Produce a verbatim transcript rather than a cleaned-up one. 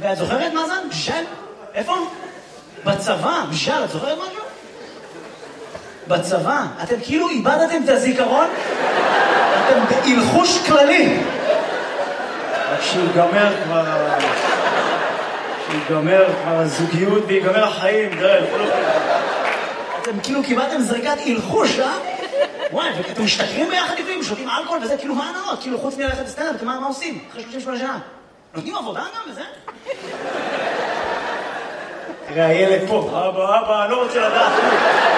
ואת זוכרת מה זה? בשל? איפה? בצבא, בשל, את זוכרת משהו? בצבא. אתם כאילו איבדתם את הזיכרון? אתם בהלחוש כללי. רק שיגמר כבר... שיגמר כבר הזוגיות ויגמר החיים, דרך. אתם כאילו קיבלתם זריקת הלחוש, אה? וואי, ואתם משתכרים ביחד לפעמים, שותים אלכוהול וזה, כאילו מה הנאות? כאילו חוץ מללכת לסטנדאפ, מה עושים? אחרי שלושים ושמונה שנה. נותנים עבודה גם וזה? תראה, הילד פה, אבא, אבא, אני לא רוצה לדעת.